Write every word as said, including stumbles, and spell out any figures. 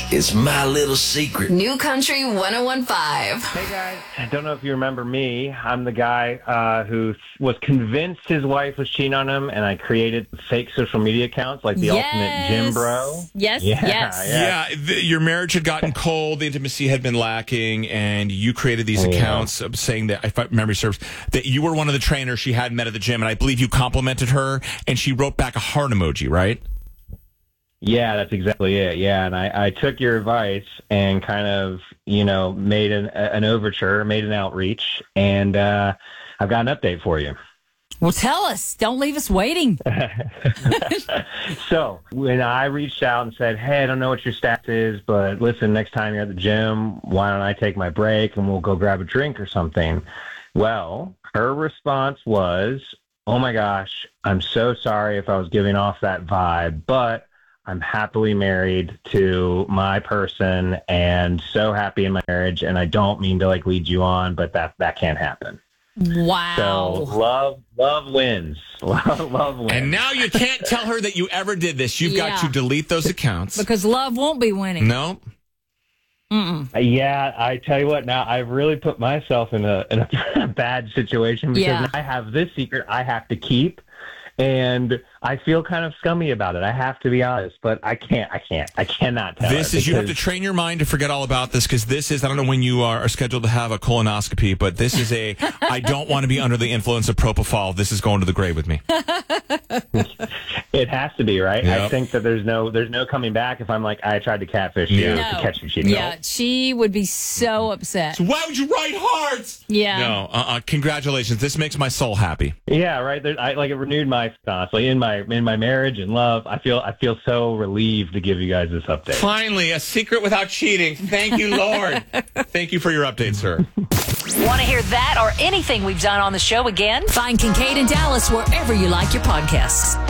is my little secret. New Country one oh one point five. Hey guys, I don't know if you remember me. I'm the guy uh, who was convinced his wife was cheating on him, and I created fake social media accounts like the yes. ultimate gym bro. Yes, yeah, yes. Yeah, the, your marriage had gotten cold, the intimacy had been lacking, and you created these accounts yeah. saying that, if memory serves, that you were one of the trainers she had met at the gym, and I believe you complimented her, and she wrote back a heart emoji, right? Yeah, that's exactly it. Yeah, and I, I took your advice and kind of, you know, made an, an overture, made an outreach, and uh, I've got an update for you. Well, tell us. Don't leave us waiting. So when I reached out and said, hey, I don't know what your status is, but listen, next time you're at the gym, why don't I take my break and we'll go grab a drink or something? Well, her response was, oh, my gosh, I'm so sorry if I was giving off that vibe, but I'm happily married to my person and so happy in my marriage, and I don't mean to like lead you on, but that that can't happen. Wow. So love love wins. Love, love wins. And now you can't tell her that you ever did this. You've Yeah. got to delete those accounts. Because love won't be winning. No. Mm-mm. Yeah, I tell you what, now I've really put myself in a in a bad situation because Yeah. now I have this secret I have to keep. And I feel kind of scummy about it. I have to be honest, but I can't. I can't. I cannot tell. This is, you have to train your mind to forget all about this because this is, I don't know when you are, are scheduled to have a colonoscopy, but this is a, I don't want to be under the influence of propofol. This is going to the grave with me. It has to be, right? Yep. I think that there's no there's no coming back if I'm like, I tried to catfish Yeah. you No. to catch you cheating. Yeah, she would be so upset. So why would you write hearts? Yeah. No, uh-uh, congratulations. This makes my soul happy. Yeah, right. There, I like it renewed my honestly in my in my marriage and love. I feel I feel so relieved to give you guys this update. Finally, a secret without cheating. Thank you, Lord. Thank you for your update, sir. Want to hear that or anything we've done on the show again? Find Kincaid and Dallas wherever you like your podcasts.